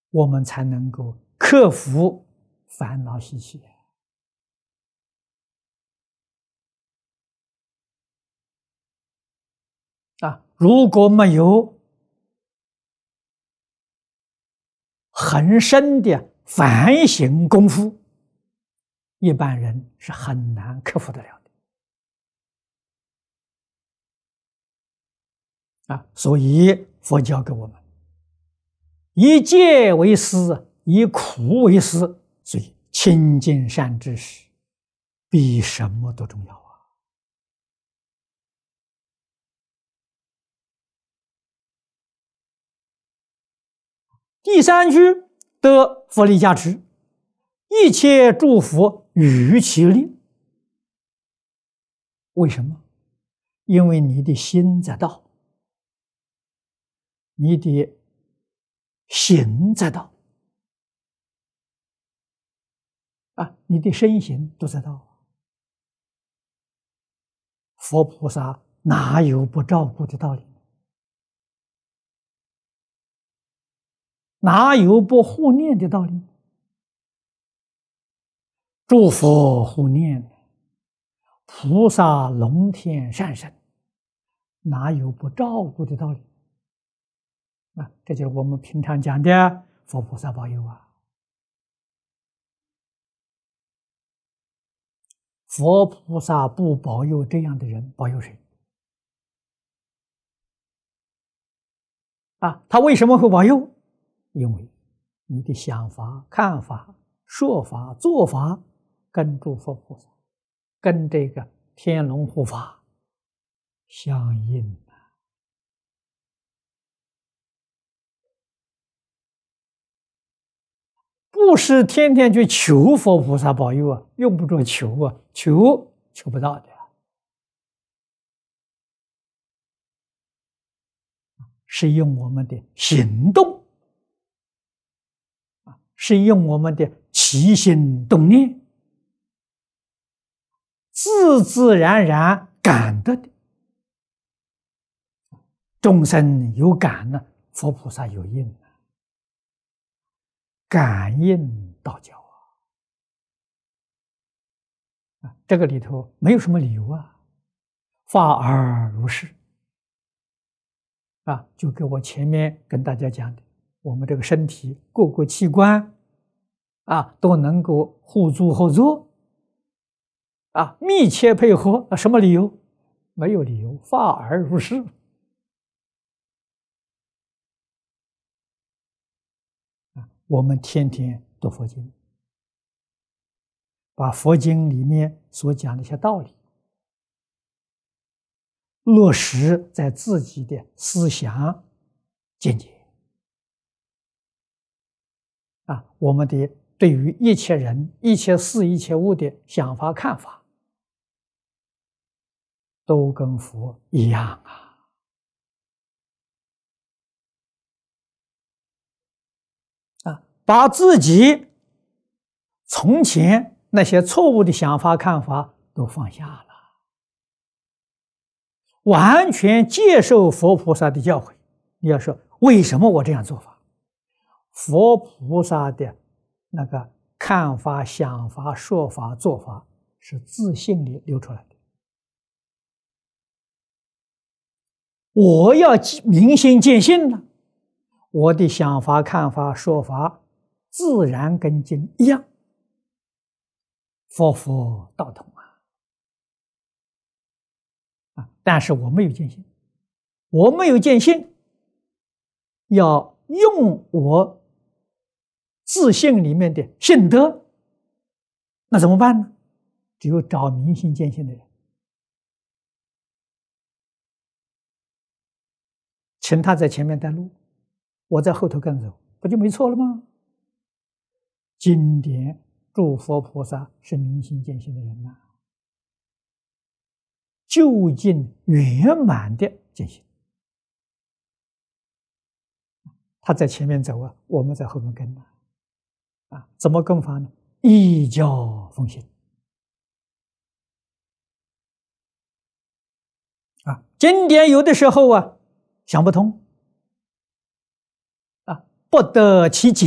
我们才能够克服烦恼习气。如果没有很深的反省功夫，一般人是很难克服得了的。所以佛教给我们以戒为师，以苦为师，所以亲近善知识比什么都重要。第三句得佛力加持，一切诸佛与其力。为什么？因为你的心在道，你的行在道，你的身行都在道。佛菩萨哪有不照顾的道理？哪有不护念的道理？诸佛护念，菩萨龙天善神，哪有不照顾的道理？这就是我们平常讲的佛菩萨保佑啊。佛菩萨不保佑这样的人，保佑谁？他为什么会保佑？因为你的想法、看法、说法、做法跟诸佛菩萨、跟这个天龙护法相应。不是天天去求佛菩萨保佑用不着求求不到的。是用我们的行动，是用我们的起心动念，自自然然感得的。众生有感呢，佛菩萨有应。感应道教这个里头没有什么理由法而如是就跟我前面跟大家讲的，我们这个身体各个器官都能够互助合作密切配合什么理由？没有理由，法而如是。我们天天读佛经，把佛经里面所讲的一些道理落实在自己的思想见解我们的对于一切人、一切事、一切物的想法看法都跟佛一样把自己从前那些错误的想法看法都放下了，完全接受佛菩萨的教诲。你要说为什么我这样做法？佛菩萨的那个看法、想法、说法、做法是自信里流出来的。我要明心见性了，我的想法、看法、说法自然跟经一样，佛道同但是我没有见性，我没有见性，要用我自信里面的性德，那怎么办呢？只有找明心见性的人，请他在前面带路，我在后头跟走，不就没错了吗？经典诸佛菩萨是明心见性的人究竟圆满的见性，他在前面走我们在后面跟怎么跟法呢？依教奉行经典有的时候想不通不得其解。